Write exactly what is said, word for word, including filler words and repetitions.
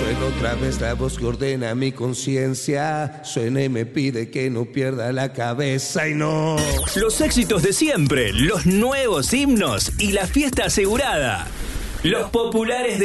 Suena otra vez la voz que ordena mi conciencia. Suena y me pide que no pierda la cabeza y no. Los éxitos de siempre, los nuevos himnos y la fiesta asegurada. Los populares de